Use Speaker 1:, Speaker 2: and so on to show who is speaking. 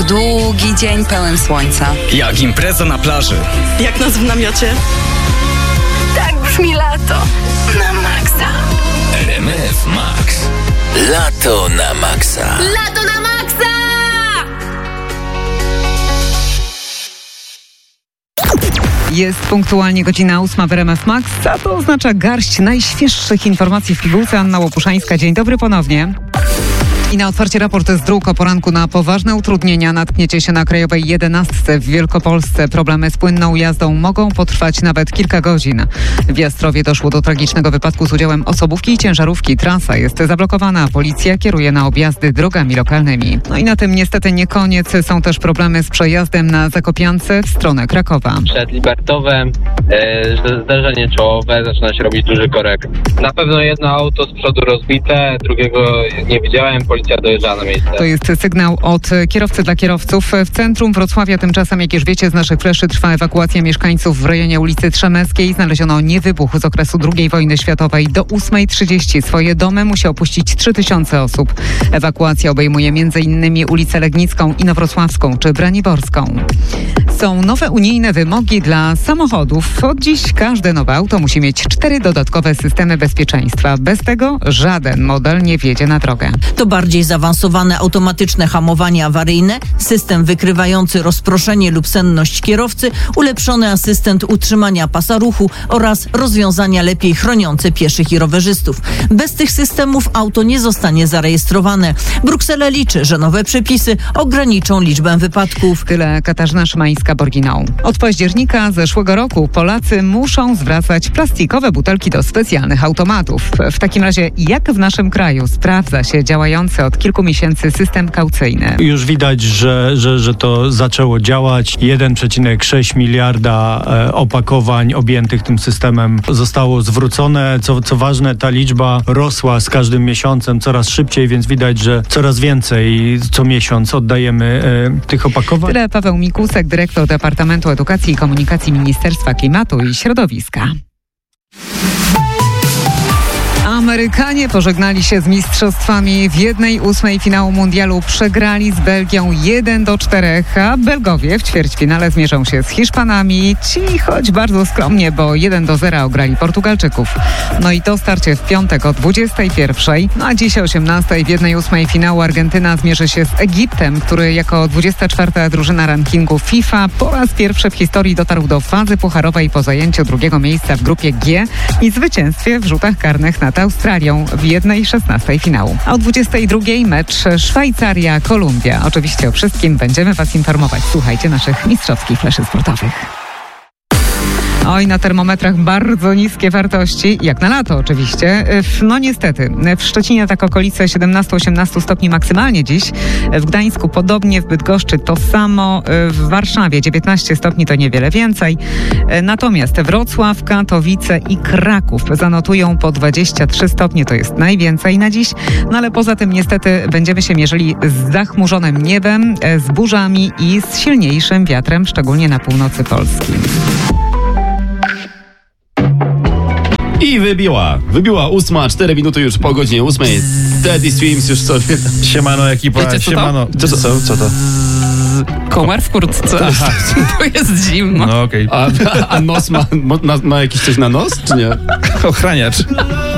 Speaker 1: jak długi dzień pełen słońca.
Speaker 2: Jak impreza na plaży.
Speaker 3: Jak noc w namiocie.
Speaker 1: Tak brzmi lato. Na maksa.
Speaker 4: RMF Max. Lato na maksa.
Speaker 1: Lato na maksa!
Speaker 5: Jest punktualnie godzina 8 w RMF Max, a to oznacza garść najświeższych informacji w pigułce. Anna Łopuszańska, dzień dobry ponownie. I na otwarcie raport z dróg o poranku. Na poważne utrudnienia natkniecie się na Krajowej 11 w Wielkopolsce. Problemy z płynną jazdą mogą potrwać nawet kilka godzin. W Jastrowie doszło do tragicznego wypadku z udziałem osobówki i ciężarówki. Trasa jest zablokowana. Policja kieruje na objazdy drogami lokalnymi. No i na tym niestety nie koniec. Są też problemy z przejazdem na Zakopiance w stronę Krakowa.
Speaker 6: Przed Libertowem zderzenie czołowe, zaczyna się robić duży korek. Na pewno jedno auto z przodu rozbite, drugiego nie widziałem. Policja dojeżdża na miejsce.
Speaker 5: To jest sygnał od kierowcy dla kierowców. W centrum Wrocławia tymczasem, jak już wiecie z naszych fleszy, trwa ewakuacja mieszkańców w rejonie ulicy Trzemeckiej. Znaleziono niewybuch z okresu II wojny światowej. Do 8:30 swoje domy musi opuścić 3000 osób. Ewakuacja obejmuje m.in. ulicę Legnicką, Inowrocławską czy Braniborską. Są nowe unijne wymogi dla samochodów. Od dziś każde nowe auto musi mieć 4 dodatkowe systemy bezpieczeństwa. Bez tego żaden model nie wjedzie na drogę.
Speaker 7: To bardziej zaawansowane automatyczne hamowanie awaryjne, system wykrywający rozproszenie lub senność kierowcy, ulepszony asystent utrzymania pasa ruchu oraz rozwiązania lepiej chroniące pieszych i rowerzystów. Bez tych systemów auto nie zostanie zarejestrowane. Bruksela liczy, że nowe przepisy ograniczą liczbę wypadków.
Speaker 5: Tyle Katarzyna Szymańska-Borginą. Od października zeszłego roku Polacy muszą zwracać plastikowe butelki do specjalnych automatów. W takim razie jak w naszym kraju sprawdza się działający od kilku miesięcy system kaucyjny?
Speaker 8: Już widać, że to zaczęło działać. 1,6 miliarda opakowań objętych tym systemem zostało zwrócone. Co ważne, ta liczba rosła z każdym miesiącem coraz szybciej, więc widać, że coraz więcej co miesiąc oddajemy tych opakowań.
Speaker 5: Tyle Paweł Mikusek, dyrektor Departamentu Edukacji i Komunikacji Ministerstwa Klimatu i Środowiska. Amerykanie pożegnali się z mistrzostwami. W 1/8 finału mundialu przegrali z Belgią 1-4, a Belgowie w ćwierćfinale zmierzą się z Hiszpanami. Ci choć bardzo skromnie, bo 1-0 ograli Portugalczyków. No i to starcie w piątek o 21:00, a dziś o 18:00 w 1/8 finału Argentyna zmierzy się z Egiptem, który jako 24. drużyna rankingu FIFA po raz pierwszy w historii dotarł do fazy pucharowej po zajęciu drugiego miejsca w grupie G i zwycięstwie w rzutach karnych nad Australią w 1/16 finału. A o 22:00 mecz Szwajcaria-Kolumbia. Oczywiście o wszystkim będziemy Was informować. Słuchajcie naszych mistrzowskich fleszy sportowych. Oj, na termometrach bardzo niskie wartości, jak na lato oczywiście. No niestety, w Szczecinie tak okolice 17-18 stopni maksymalnie dziś. W Gdańsku podobnie, w Bydgoszczy to samo. W Warszawie 19 stopni to niewiele więcej. Natomiast Wrocław, Katowice i Kraków zanotują po 23 stopnie, to jest najwięcej na dziś. No ale poza tym niestety będziemy się mierzyli z zachmurzonym niebem, z burzami i z silniejszym wiatrem, szczególnie na północy Polski.
Speaker 9: I wybiła 8, 4 minuty już po godzinie 8. Daddy Swims już sobie...
Speaker 10: Siemano ekipa,
Speaker 6: Wiecie, co
Speaker 10: siemano.
Speaker 9: Co to?
Speaker 6: Komar w kurtce.
Speaker 10: Aha.
Speaker 6: To jest zimno.
Speaker 10: No okej.
Speaker 9: A nos ma jakiś coś na nos, czy nie?
Speaker 10: Ochraniacz.